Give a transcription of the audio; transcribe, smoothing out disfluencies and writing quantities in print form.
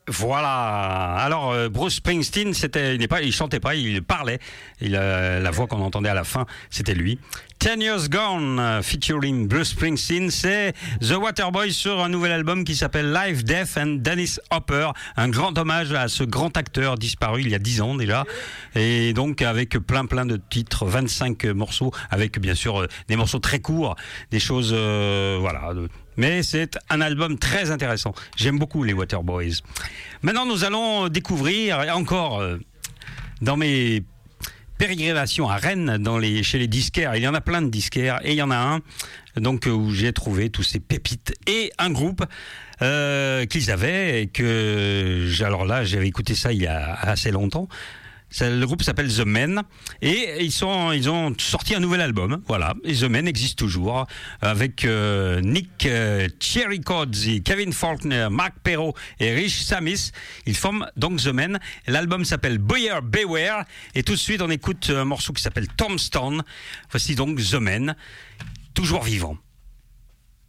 Voilà. Alors Bruce Springsteen, il chantait pas, il parlait. La voix qu'on entendait à la fin, c'était lui. 10 Years Gone, featuring Bruce Springsteen, c'est The Waterboys sur un nouvel album qui s'appelle Life, Death and Dennis Hopper. Un grand hommage à ce grand acteur disparu il y a 10 ans déjà. Et donc avec plein de titres, 25 morceaux, avec bien sûr des morceaux très courts, des choses, voilà. Mais c'est un album très intéressant. J'aime beaucoup les Waterboys. Maintenant, nous allons découvrir encore dans mes pérégrination à Rennes chez les disquaires. Il y en a plein de disquaires et il y en a un donc où j'ai trouvé tous ces pépites et un groupe qu'ils avaient et que alors là j'avais écouté ça il y a assez longtemps. Le groupe s'appelle The Men et ils ont sorti un nouvel album, voilà. Et The Men existe toujours avec Nick Cherrycodzi, Kevin Faulkner, Mark Perrault et Rich Samis. Ils forment donc The Men. L'album s'appelle Buyer Beware et tout de suite on écoute un morceau qui s'appelle Tombstone. Voici donc The Men, toujours vivant.